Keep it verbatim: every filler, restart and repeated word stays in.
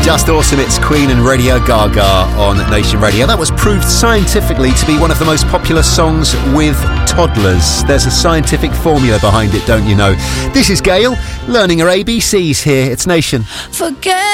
Just awesome. It's Queen and Radio Gaga on Nation Radio. That was proved scientifically to be one of the most popular songs with toddlers. There's a scientific formula behind it, don't you know? This is Gail, learning her A B Cs here. It's Nation. Forget